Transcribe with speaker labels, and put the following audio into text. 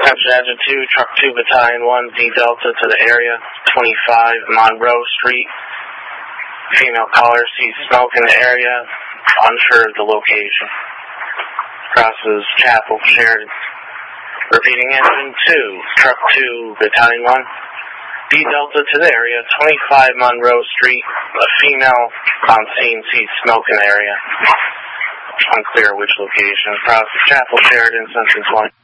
Speaker 1: Attention Engine 2, Truck 2, Battalion 1, D Delta to the area, 25 Monroe Street. Female caller sees smoke in the area, unsure of the location. Crosses Chapel, Sheridan. Repeating, Engine 2, Truck 2, Battalion 1, D Delta to the area, 25 Monroe Street. A female on scene sees smoke in the area. Unclear which location. Crosses Chapel, Sheridan, Central 20.